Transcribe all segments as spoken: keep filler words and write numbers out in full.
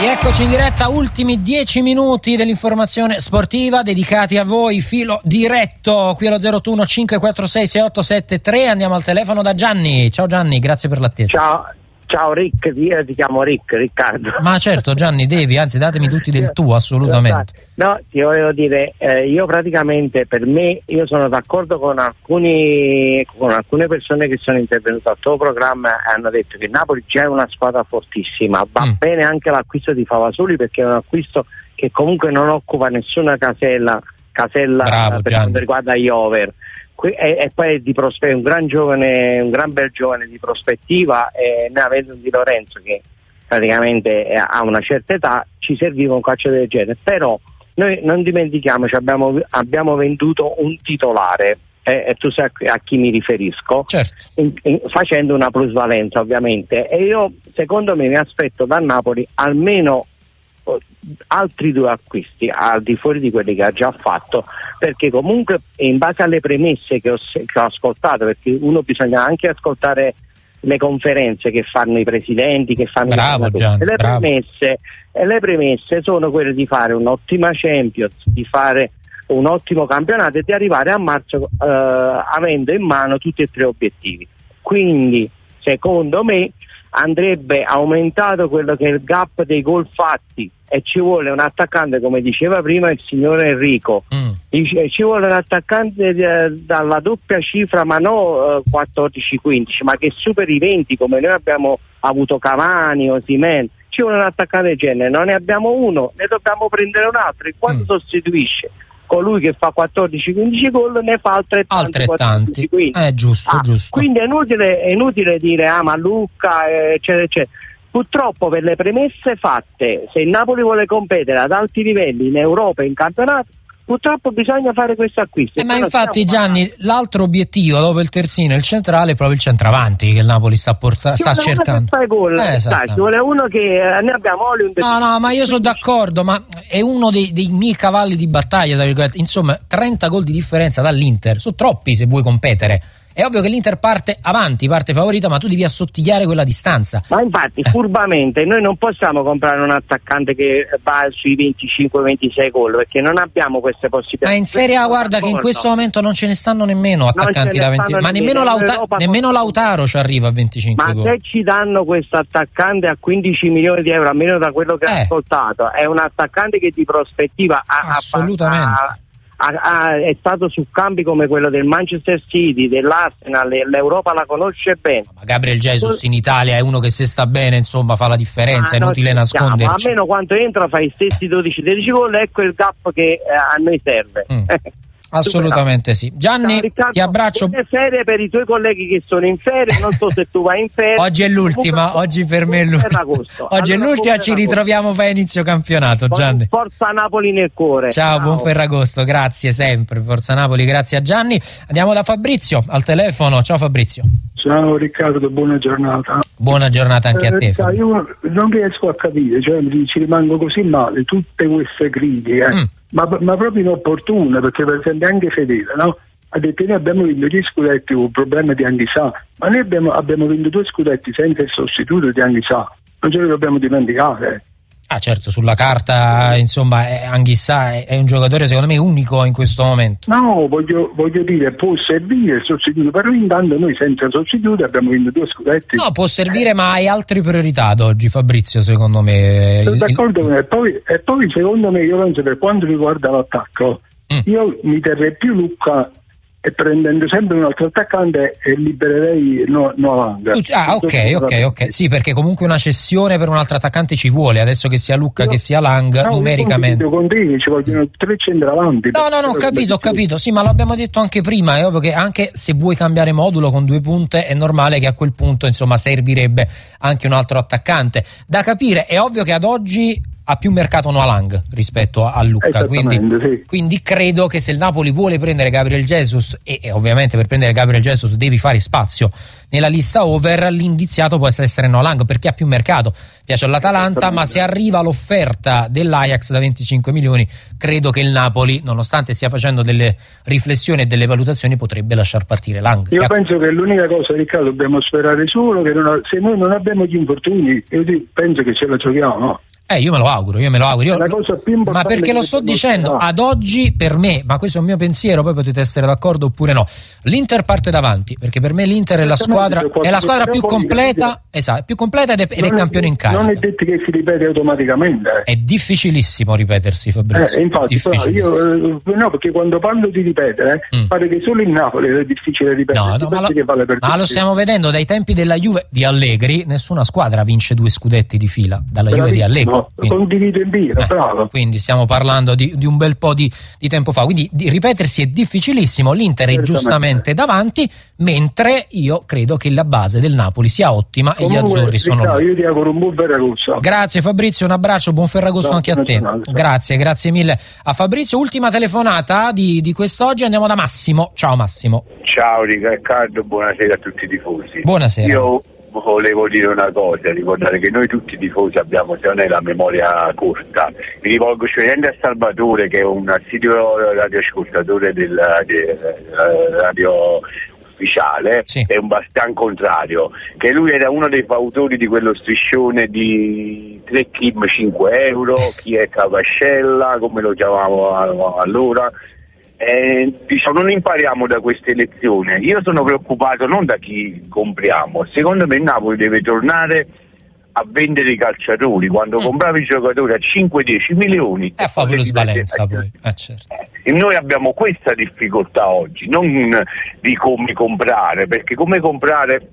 Eccoci in diretta, ultimi dieci minuti dell'informazione sportiva dedicati a voi, filo diretto qui allo zero otto cinque quattro sei sei otto sette tre. Andiamo al telefono da Gianni. Ciao Gianni, grazie per l'attesa. Ciao, ciao Rick, io ti chiamo Rick, Riccardo. Ma certo Gianni, devi, anzi datemi tutti del tu, assolutamente. No, ti volevo dire, eh, io praticamente per me, io sono d'accordo con alcuni con alcune persone che sono intervenute al tuo programma e hanno detto che Napoli già è una squadra fortissima, va mm. bene anche l'acquisto di Favasoli perché è un acquisto che comunque non occupa nessuna casella, casella Bravo, per Gianni. quanto riguarda gli over. E, e poi è di prospe- un gran giovane, un gran bel giovane di prospettiva, e ne avete un Di Lorenzo che praticamente è, ha una certa età, ci serviva un calcio del genere, però noi non dimentichiamoci, abbiamo, abbiamo venduto un titolare, eh, e tu sai a chi mi riferisco, certo. in, in, facendo una plusvalenza ovviamente, e io secondo me mi aspetto da Napoli almeno altri due acquisti al di fuori di quelli che ha già fatto, perché comunque in base alle premesse che ho, che ho ascoltato, perché uno bisogna anche ascoltare le conferenze che fanno i presidenti, che fanno bravo, i Gianni, le bravo. premesse e le premesse sono quelle di fare un'ottima Champions, di fare un ottimo campionato e di arrivare a marzo eh, avendo in mano tutti e tre obiettivi. Quindi secondo me andrebbe aumentato quello che è il gap dei gol fatti e ci vuole un attaccante, come diceva prima il signor Enrico, mm. dice, ci vuole un attaccante eh, dalla doppia cifra, ma non eh, quattordici quindici, ma che superi i venti come noi abbiamo avuto Cavani o Osimhen. Ci vuole un attaccante del genere, non ne abbiamo uno, ne dobbiamo prendere un altro, e quando mm. sostituisce colui che fa quattordici quindici gol ne fa altrettanti, altrettanti. Eh, giusto, ah, giusto. Quindi è inutile, è inutile dire ah ma Lucca eccetera eccetera. Purtroppo per le premesse fatte, se il Napoli vuole competere ad alti livelli in Europa e in campionato, purtroppo bisogna fare questo acquisto. Eh, ma infatti Gianni, parlando. L'altro obiettivo dopo il terzino e il centrale è proprio il centravanti che il Napoli sta, porta- sta cercando. Gol, eh, ci vuole uno che eh, ne abbiamo olio un No, no, ma io sono d'accordo, ma è uno dei, dei miei cavalli di battaglia, tra virgolette. Insomma, trenta gol di differenza dall'Inter, sono troppi se vuoi competere. È ovvio che l'Inter parte avanti, parte favorita, ma tu devi assottigliare quella distanza. Ma infatti, eh. furbamente, noi non possiamo comprare un attaccante che va sui venticinque ventisei gol, perché non abbiamo queste possibilità. Ma in Serie A, guarda che in questo momento non ce ne stanno nemmeno attaccanti da venti, ma nemmeno, Lauta- nemmeno Lautaro ci arriva a venticinque ma gol. Ma se ci danno questo attaccante a quindici milioni di euro, almeno da quello che eh. ho ascoltato, è un attaccante che di prospettiva ha, assolutamente. Ha, Ha, ha, è stato su campi come quello del Manchester City, dell'Arsenal, l'Europa la conosce bene. Ma Gabriel Jesus in Italia è uno che se sta bene insomma fa la differenza, è inutile nasconderci. Almeno quando entra fa i stessi dodici tredici gol, ecco il gap che eh, a noi serve. Mm. Assolutamente sì. Gianni, Riccardo, ti abbraccio. Buone ferie per i tuoi colleghi che sono in ferie, non so se tu vai in ferie. Oggi è l'ultima, comunque, oggi per me è l'ultima. Oggi allora, è l'ultima, ci ritroviamo poi a inizio campionato, Gianni. Forza Napoli nel cuore. Ciao, Ciao, buon Ferragosto, grazie sempre. Forza Napoli, grazie a Gianni. Andiamo da Fabrizio al telefono. Ciao Fabrizio. Ciao Riccardo, buona giornata. Buona giornata anche eh, a te. Sai, io non riesco a capire, cioè ci rimango così male tutte queste critiche. Eh. Mm. Ma, ma proprio inopportune, perché per esempio anche Fedele, no? Ha detto noi abbiamo vinto gli scudetti con un problema di Anghissà, ma noi abbiamo, abbiamo vinto due scudetti senza il sostituto di Anghissà, non ce lo dobbiamo dimenticare. Ah certo, sulla carta insomma Anghissà è, è un giocatore secondo me unico in questo momento. No, voglio, voglio dire, può servire il sostituto, però intanto noi senza sostituto abbiamo vinto due scudetti. No, può servire eh. ma hai altre priorità ad oggi Fabrizio, secondo me. Sono d'accordo con me, poi, e poi secondo me io penso per quanto riguarda l'attacco, mm. io mi terrei più Lucca e prendendo sempre un altro attaccante e libererei Noalanga. Ah ok, ok, ok. Sì, perché comunque una cessione per un altro attaccante ci vuole, adesso che sia Lucca no, che sia Lang, no, numericamente. Con te ci vogliono tre centravanti. No, no, no, ho capito, ho capito. Sì, ma l'abbiamo detto anche prima, è ovvio che anche se vuoi cambiare modulo con due punte è normale che a quel punto, insomma, servirebbe anche un altro attaccante. Da capire, è ovvio che ad oggi ha più mercato Noalang rispetto a Lucca, quindi, sì. quindi credo che se il Napoli vuole prendere Gabriel Jesus e, e ovviamente per prendere Gabriel Jesus devi fare spazio nella lista over, l'indiziato può essere Noalang perché ha più mercato, piace all'Atalanta, ma se arriva l'offerta dell'Ajax da venticinque milioni credo che il Napoli, nonostante stia facendo delle riflessioni e delle valutazioni, potrebbe lasciar partire Lang. Io penso che l'unica cosa, Riccardo, dobbiamo sperare solo che non ha, se noi non abbiamo gli infortuni, io penso che ce la giochiamo, no? Eh, io me lo auguro, io me lo auguro. Io, la cosa più importante, ma perché lo sto dicendo ad oggi per me, ma questo è un mio pensiero, poi potete essere d'accordo oppure no. L'Inter parte davanti, perché per me l'Inter è la squadra è la squadra più completa, esatto, più completa ed è, ed è campione in carica. Non è detto che si ripete automaticamente. È difficilissimo ripetersi, Fabrizio. Eh, infatti, io eh, no, perché quando parlo di ripetere, mm. pare che solo in Napoli è difficile ripetere. No, no, ma, lo, vale per ma lo stiamo vedendo dai tempi della Juve di Allegri, nessuna squadra vince due scudetti di fila dalla Bravissimo. Juve di Allegri. Quindi, condivido in via, eh, bravo. Quindi stiamo parlando di, di un bel po' di, di tempo fa, quindi di ripetersi è difficilissimo. L'Inter è giustamente davanti, mentre io credo che la base del Napoli sia ottima. Comunque, e gli azzurri sono no, io ti auguro un buon Ferragosto. Grazie Fabrizio, un abbraccio, buon Ferragosto no, anche a te. Grazie, grazie mille a Fabrizio. Ultima telefonata di, di quest'oggi, andiamo da Massimo. Ciao Massimo. Ciao Riccardo, buonasera a tutti i tifosi. Buonasera. Io volevo dire una cosa, ricordare che noi tutti i tifosi abbiamo, se non è la memoria corta. Mi rivolgo specialmente a Salvatore, che è un assiduo radioascoltatore del, del radio ufficiale, sì. È un bastian contrario, che lui era uno dei fautori di quello striscione di tre Kim cinque euro, chi è Cavascella, come lo chiamavamo allora. Eh, diciamo, non impariamo da queste lezioni. Io sono preoccupato non da chi compriamo, secondo me il Napoli deve tornare a vendere i calciatori. Quando mm. compravi i giocatori a cinque dieci milioni e fa plusvalenza poi eh, certo. E noi abbiamo questa difficoltà oggi, non di come comprare, perché come comprare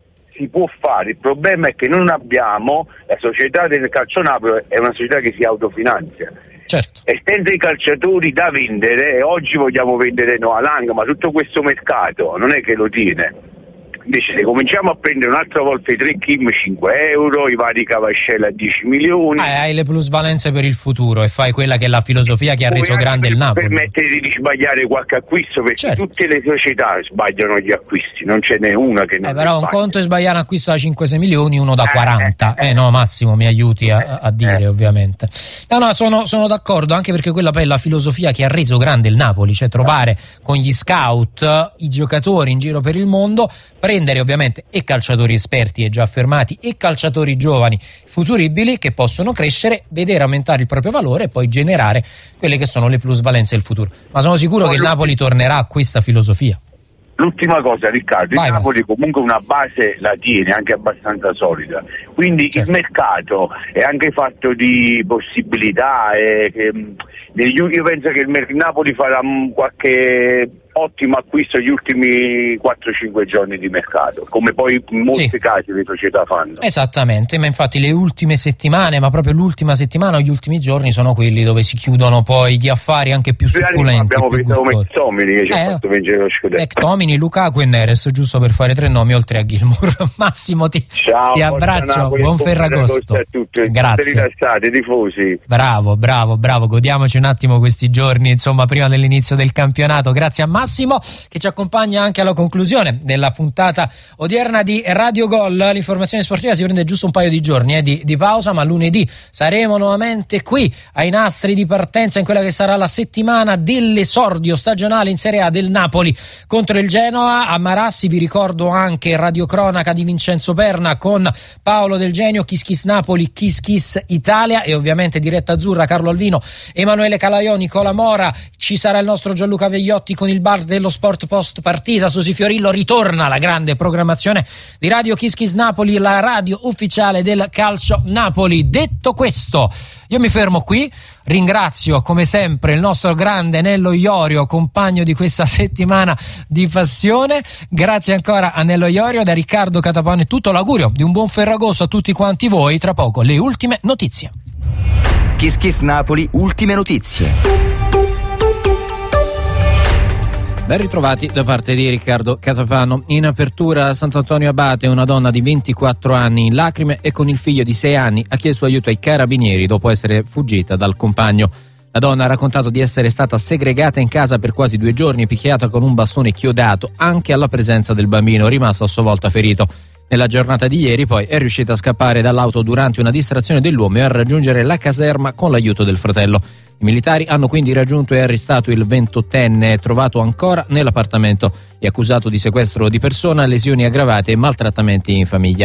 si può fare, il problema è che non abbiamo, la società del Calcio Napoli è una società che si autofinanzia. Certo. E senza i calciatori da vendere, e oggi vogliamo vendere Noalang, ma tutto questo mercato non è che lo tiene. Invece se cominciamo a prendere un'altra volta i tre Kim cinque euro, i vari Cavascella a dieci milioni, eh, hai le plusvalenze per il futuro e fai quella che è la filosofia che ha reso grande il Napoli. Permettere di sbagliare qualche acquisto, perché certo. tutte le società sbagliano gli acquisti, non ce n'è una che non eh, però un sbaglia. conto è sbagliare un acquisto da cinque sei milioni, uno da quaranta. Eh, eh, eh no Massimo, mi aiuti a, a dire eh. ovviamente. No no, sono, sono d'accordo, anche perché quella poi è la filosofia che ha reso grande il Napoli, cioè trovare con gli scout i giocatori in giro per il mondo, prendere ovviamente e calciatori esperti e già affermati e calciatori giovani futuribili che possono crescere, vedere aumentare il proprio valore e poi generare quelle che sono le plusvalenze del futuro. Ma sono sicuro che il Napoli tornerà a questa filosofia. L'ultima cosa Riccardo, Vai, il Napoli Massimo. Comunque una base la tiene, anche abbastanza solida, quindi certo. Il mercato è anche fatto di possibilità e che, io penso che il Napoli farà qualche ottimo acquisto gli ultimi quattro cinque giorni di mercato, come poi in molti sì. casi le società fanno. Esattamente, ma infatti le ultime settimane, ma proprio l'ultima settimana o gli ultimi giorni sono quelli dove si chiudono poi gli affari anche più succulenti. Abbiamo preso McTominay che ci eh, ha fatto vincere lo scudetto. McTominay, Lukaku e Neres, giusto per fare tre nomi oltre a Gilmour. Massimo ti, Ciao, ti abbraccio, Napoli, buon Ferragosto. A tutti. Grazie. Rilassate, tifosi. Bravo, bravo, bravo, godiamoci un attimo questi giorni, insomma, prima dell'inizio del campionato. Grazie a Massimo che ci accompagna anche alla conclusione della puntata odierna di Radio Gol. L'informazione sportiva si prende giusto un paio di giorni eh, di, di pausa, ma lunedì saremo nuovamente qui ai nastri di partenza in quella che sarà la settimana dell'esordio stagionale in Serie A del Napoli contro il Genoa. A Marassi vi ricordo anche radiocronaca di Vincenzo Perna con Paolo Del Genio, Kiss Kiss Napoli, Kiss Kiss Italia e ovviamente diretta azzurra, Carlo Alvino, Emanuele Calaiò, Nicola Mora. Ci sarà il nostro Gianluca Vegliotti con il bar dello sport post partita. Susi Fiorillo, ritorna la grande programmazione di Radio Kiss Kiss Napoli, la radio ufficiale del Calcio Napoli. Detto questo, io mi fermo qui, ringrazio come sempre il nostro grande Nello Iorio, compagno di questa settimana di passione. Grazie ancora a Nello Iorio, da Riccardo Catapano è tutto, l'augurio di un buon Ferragosto a tutti quanti voi. Tra poco le ultime notizie. Kiss Kiss Napoli, ultime notizie. Ben ritrovati da parte di Riccardo Catapano. In apertura a Sant'Antonio Abate una donna di ventiquattro anni in lacrime e con il figlio di sei anni ha chiesto aiuto ai carabinieri dopo essere fuggita dal compagno. La donna ha raccontato di essere stata segregata in casa per quasi due giorni e picchiata con un bastone chiodato anche alla presenza del bambino, rimasto a sua volta ferito. Nella giornata di ieri poi è riuscita a scappare dall'auto durante una distrazione dell'uomo e a raggiungere la caserma con l'aiuto del fratello. I militari hanno quindi raggiunto e arrestato il ventottenne, trovato ancora nell'appartamento e accusato di sequestro di persona, lesioni aggravate e maltrattamenti in famiglia.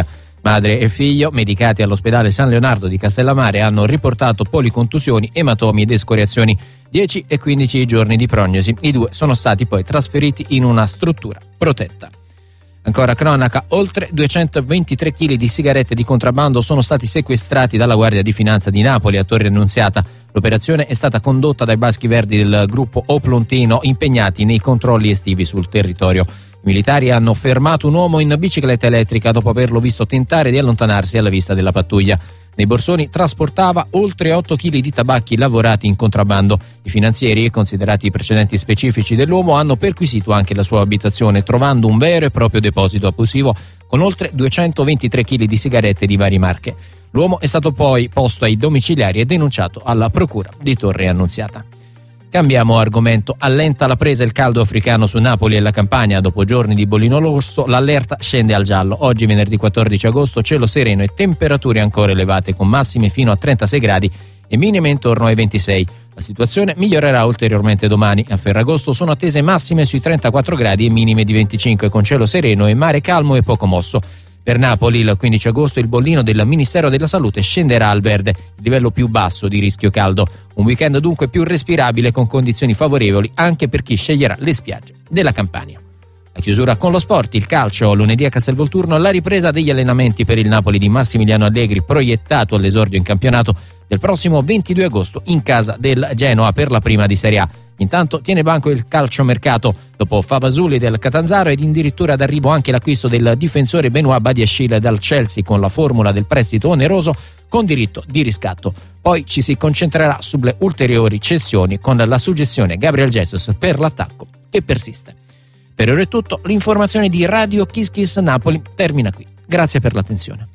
Madre e figlio, medicati all'ospedale San Leonardo di Castellammare, hanno riportato policontusioni, ematomi ed escoriazioni. dieci e quindici giorni di prognosi. I due sono stati poi trasferiti in una struttura protetta. Ancora cronaca, oltre duecentoventitré chili di sigarette di contrabbando sono stati sequestrati dalla Guardia di Finanza di Napoli a Torre Annunziata. L'operazione è stata condotta dai Baschi Verdi del gruppo Oplontino, impegnati nei controlli estivi sul territorio. I militari hanno fermato un uomo in bicicletta elettrica dopo averlo visto tentare di allontanarsi alla vista della pattuglia. Nei borsoni trasportava oltre otto chili di tabacchi lavorati in contrabbando. I finanzieri, considerati i precedenti specifici dell'uomo, hanno perquisito anche la sua abitazione, trovando un vero e proprio deposito abusivo con oltre duecentoventitré chili di sigarette di varie marche. L'uomo è stato poi posto ai domiciliari e denunciato alla procura di Torre Annunziata. Cambiamo argomento. Allenta la presa il caldo africano su Napoli e la Campania. Dopo giorni di bollino rosso, l'allerta scende al giallo. Oggi, venerdì quattordici agosto, cielo sereno e temperature ancora elevate, con massime fino a trentasei gradi e minime intorno ai ventisei. La situazione migliorerà ulteriormente domani. A Ferragosto sono attese massime sui trentaquattro gradi e minime di venticinque, con cielo sereno e mare calmo e poco mosso. Per Napoli, il quindici agosto, il bollino del Ministero della Salute scenderà al verde, il livello più basso di rischio caldo. Un weekend dunque più respirabile, con condizioni favorevoli anche per chi sceglierà le spiagge della Campania. La chiusura con lo sport, il calcio. Lunedì a Castelvolturno la ripresa degli allenamenti per il Napoli di Massimiliano Allegri, proiettato all'esordio in campionato del prossimo ventidue agosto in casa del Genoa per la prima di Serie A. Intanto tiene banco il calciomercato. Dopo Favasuli del Catanzaro ed addirittura d'arrivo anche l'acquisto del difensore Benoît Badiashile dal Chelsea, con la formula del prestito oneroso con diritto di riscatto. Poi ci si concentrerà sulle ulteriori cessioni, con la suggezione Gabriel Jesus per l'attacco che persiste. Per ora è tutto. L'informazione di Radio Kiss Kiss Napoli termina qui. Grazie per l'attenzione.